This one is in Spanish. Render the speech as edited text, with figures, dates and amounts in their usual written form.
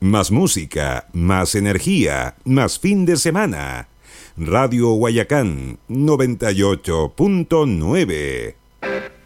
Más música, más energía, más fin de semana. Radio Guayacán 98.9.